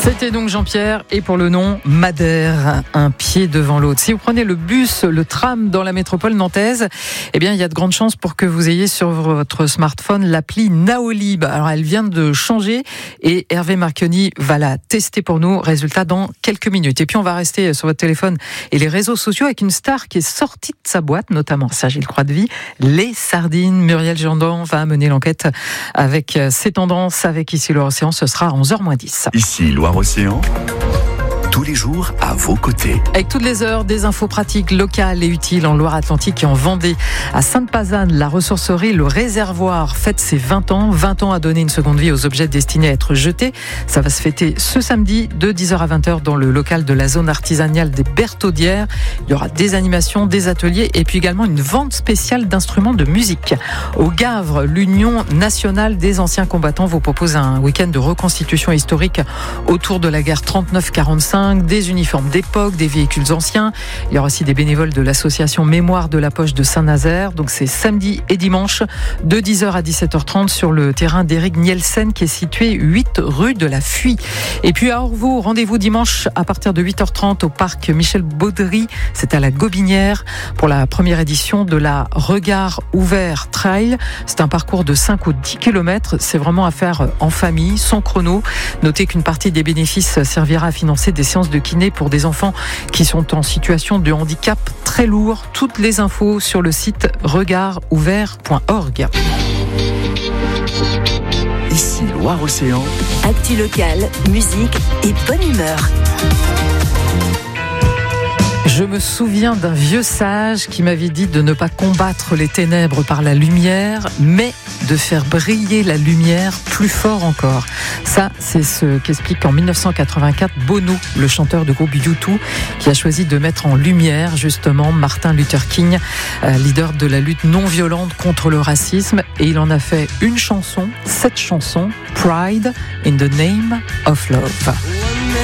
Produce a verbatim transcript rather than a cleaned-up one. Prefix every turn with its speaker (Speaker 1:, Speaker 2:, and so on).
Speaker 1: C'était donc Jean-Pierre, et pour le nom, Madère, un pied devant l'autre. Si vous prenez le bus, le tram dans la métropole nantaise, eh bien, il y a de grandes chances pour que vous ayez sur votre smartphone l'appli Naolib. Alors, elle vient de changer et Hervé Marchionni va la tester pour nous. Résultat dans quelques minutes. Et puis, on va rester sur votre téléphone et les réseaux sociaux avec une star qui est sortie de sa boîte, notamment Sergile Croix-de-Vie, les sardines. Muriel Jourdan va mener l'enquête avec ses tendances, avec Ici Loire-Océan. Ce sera à onze heures moins dix.
Speaker 2: Ici Loire-Océan, tous les jours à vos côtés.
Speaker 1: Avec toutes les heures, des infos pratiques locales et utiles en Loire-Atlantique et en Vendée. À Sainte-Pazanne, la ressourcerie Le Réservoir fête ses vingt ans. vingt ans à donner une seconde vie aux objets destinés à être jetés. Ça va se fêter ce samedi de dix heures à vingt heures dans le local de la zone artisanale des Bertaudières. Il y aura des animations, des ateliers et puis également une vente spéciale d'instruments de musique. Au Gavre, l'Union nationale des anciens combattants vous propose un week-end de reconstitution historique autour de la guerre trente-neuf quarante-cinq. Des uniformes d'époque, des véhicules anciens. Il y aura aussi des bénévoles de l'association Mémoire de la Poche de Saint-Nazaire. Donc c'est samedi et dimanche de dix heures à dix-sept heures trente sur le terrain d'Éric Nielsen qui est situé huit rue de la Fuie. Et puis à Orvaux, rendez-vous dimanche à partir de huit heures trente au parc Michel Baudry. C'est à la Gobinière pour la première édition de la Regard Ouvert Trail. C'est un parcours de cinq ou dix kilomètres. C'est vraiment à faire en famille, sans chrono. Notez qu'une partie des bénéfices servira à financer des séances de kiné pour des enfants qui sont en situation de handicap très lourd. Toutes les infos sur le site regard ouvert point org.
Speaker 2: Ici Loire-Océan.
Speaker 3: Actu locale, musique et bonne humeur.
Speaker 1: Je me souviens d'un vieux sage qui m'avait dit de ne pas combattre les ténèbres par la lumière, mais de faire briller la lumière plus fort encore. Ça, c'est ce qu'explique en dix-neuf cent quatre-vingt-quatre Bono, le chanteur du groupe U deux, qui a choisi de mettre en lumière justement Martin Luther King, leader de la lutte non violente contre le racisme. Et il en a fait une chanson, cette chanson, Pride in the Name of Love.